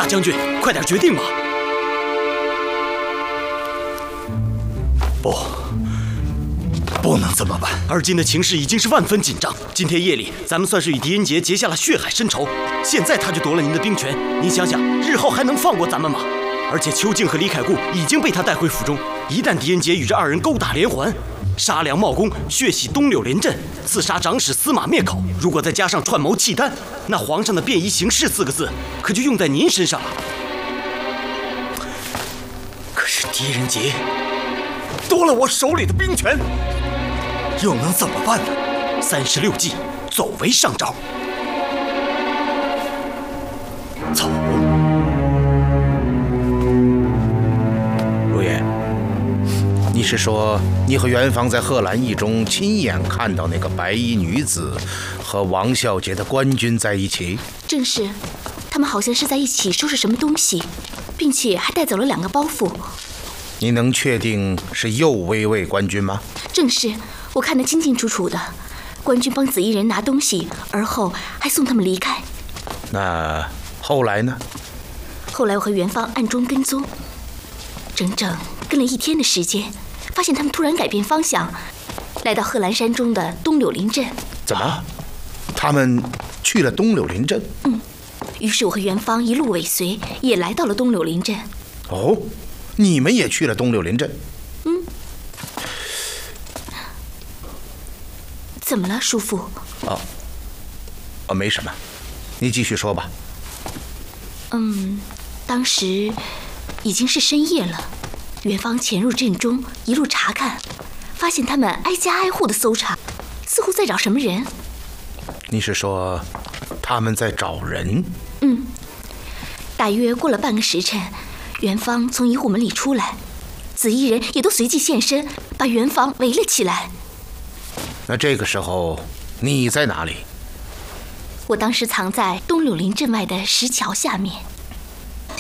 大将军，快点决定吧！ 不能这么办。 而今的情势已经是万分紧张。今天夜里，咱们算是与狄仁杰结下了血海深仇。现在他就夺了您的兵权，您想想，日后还能放过咱们吗？而且邱静和李凯固已经被他带回府中。一旦狄仁杰与这二人勾打连环，杀良冒功，血洗东柳连镇，刺杀长史司马灭口，如果再加上串谋契丹，那皇上的便宜行事4个字可就用在您身上了。可是狄仁杰夺了我手里的兵权，又能怎么办呢 ？36计，走为上招。 走。 如爷，你是说你和元芳在贺兰驿中亲眼看到那个白衣女子和王孝杰的官军在一起？ 正是，他们好像是在一起收拾什么东西，并且还带走了2个包袱。 你能确定是右卫尉官军吗？ 正是，我看得清清楚楚的。官军帮紫衣人拿东西，而后还送他们离开。 那后来呢？ 后来我和元芳暗中跟踪，整整跟了1天的时间，发现他们突然改变方向，来到贺兰山中的东柳林镇。 怎么？他们去了东柳林镇？ 于是我和元芳一路尾随，也来到了东柳林镇。 哦，你们也去了东柳林镇？ 怎么了，叔父？ 没什么，你继续说吧。 当时已经是深夜了，元芳潜入镇中，一路查看，发现他们挨家挨户的搜查，似乎在找什么人。 你是说他们在找人？ 大约过了半个时辰，元芳从一户门里出来，紫衣人也都随即现身，把元芳围了起来。 那这个时候你在哪里？ 我当时藏在东柳林镇外的石桥下面。